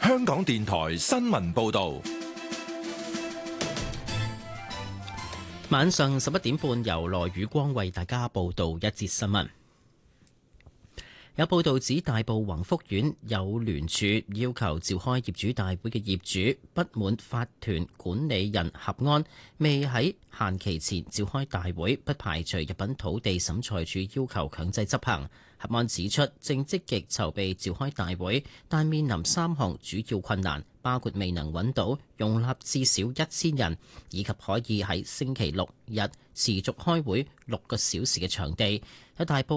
香港電台新聞報道。 晚上11點半，由羅宇光為大家報道一節新聞。有報道指大埔宏福苑有聯署要求召開業主大會嘅業主不滿法團管理人合安未喺限期前召開大會，不排除入稟土地審裁處要求強制執行。合安指出，正積極籌備召開大會，但面臨3項主要困難，包括未能揾到容納至少1000人，以及可以喺星期六日持續開會6個小時嘅場地。有大埔